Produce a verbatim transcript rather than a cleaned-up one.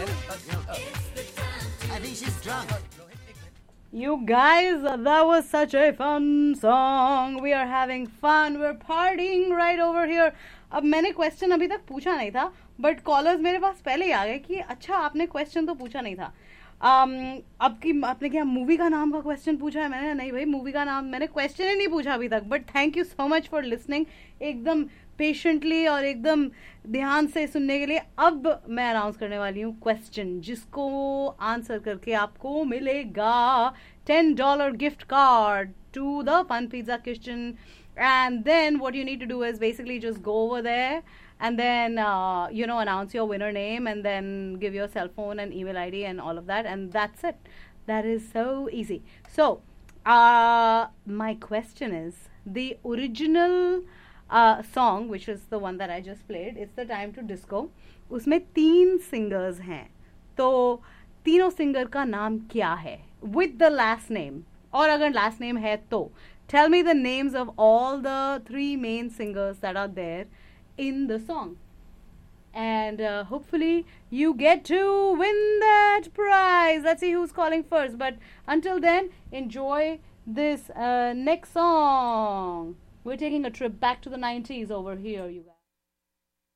I think she's drunk. You guys, that was such a fun song. We are having fun. We're partying right over here. अब मैंने question अभी तक पूछा नहीं था, but callers मेरे पास पहले ही आ गए कि अच्छा आपने क्वेश्चन तो पूछा नहीं था. um, अब की आपने क्या मूवी का नाम का क्वेश्चन पूछा है? मैंने नहीं भाई, मूवी का नाम मैंने क्वेश्चन ही नहीं पूछा अभी तक. But thank you so much for listening, एकदम पेशेंटली और एकदम ध्यान से सुनने के लिए. अब मैं अनाउंस करने वाली हूँ क्वेश्चन, जिसको आंसर करके आपको मिलेगा ten dollar gift card to the fun pizza kitchen. And then what you need to do is basically just go over there and then uh, you know announce your winner name and then give your cell phone and email I D and all of that, and that's it. That is so easy. So uh, my question is, the original uh, song, which is the one that I just played, It's the Time to Disco, उसमें तीन singers हैं, तो तीनों singer का नाम क्या है with the last name, और अगर last name है तो tell me the names of all the three main singers that are there in the song. And uh, hopefully you get to win that prize. Let's see who's calling first. But until then, enjoy this uh, next song. We're taking a trip back to the nineties over here, you guys.